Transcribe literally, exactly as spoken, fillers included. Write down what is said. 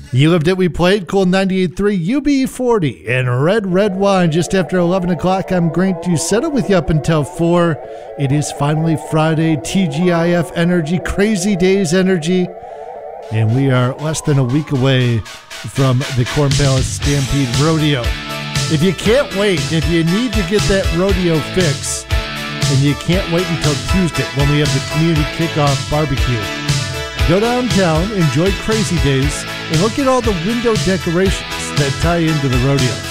You Lived It, We Played, Cool ninety-eight point three, U B forty, and Red Red Wine just after eleven o'clock. I'm Grant Ducetta with you up until four. It is finally Friday, T G I F energy, crazy days energy, and we are less than a week away from the Corn Palace Stampede Rodeo. If you can't wait, if you need to get that rodeo fix, and you can't wait until Tuesday when we have the community kickoff barbecue, go downtown, enjoy Crazy Days, and look at all the window decorations that tie into the rodeo.